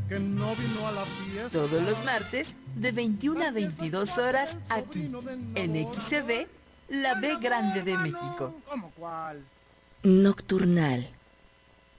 que no vino a la fiesta. Todos los martes de 21 a 22 horas aquí en XCB, la B Grande de México. ¿Cómo cuál? Nocturnal.